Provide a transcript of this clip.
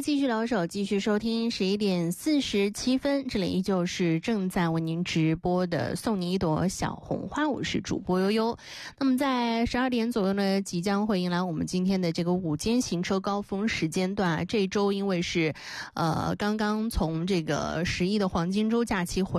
继续留守，继续收听11点47分，这里依旧是正在为您直播的送你一朵小红花，我是主播悠悠。那么在12点左右呢，即将会迎来我们今天的这个午间行车高峰时间段。这一周因为是刚刚从这个11的黄金周假期回